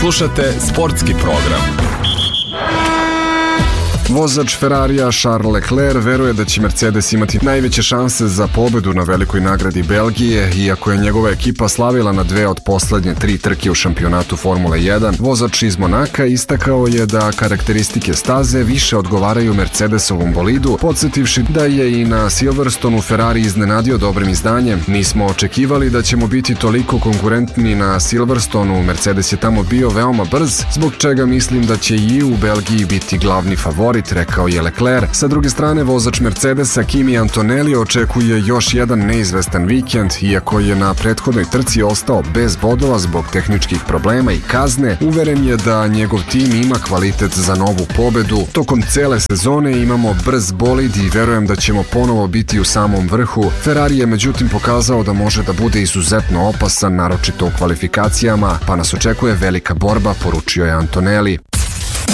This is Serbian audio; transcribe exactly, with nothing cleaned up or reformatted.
Slušate sportski program. Vozač Ferrarija Charles Leclerc veruje da će Mercedes imati najveće šanse za pobedu na velikoj nagradi Belgije, iako je njegova ekipa slavila na dve od poslednje tri trke u šampionatu Formule jedan. Vozač iz Monaka istakao je da karakteristike staze više odgovaraju Mercedesovom bolidu, podsjetivši da je i na Silverstonu Ferrari iznenadio dobrim izdanjem. Nismo očekivali da ćemo biti toliko konkurentni na Silverstonu, Mercedes je tamo bio veoma brz, zbog čega mislim da će i u Belgiji biti glavni favorit, rekao je Leclerc. Sa druge strane, vozač Mercedesa Kimi Antonelli očekuje još jedan neizvestan vikend, iako je na prethodnoj trci ostao bez bodova zbog tehničkih problema i kazne. Uveren je da njegov tim ima kvalitet za novu pobedu. Tokom cele sezone imamo brz bolid i verujem da ćemo ponovo biti u samom vrhu. Ferrari je međutim pokazao da može da bude izuzetno opasan, naročito u kvalifikacijama, pa nas očekuje velika borba, poručio je Antonelli.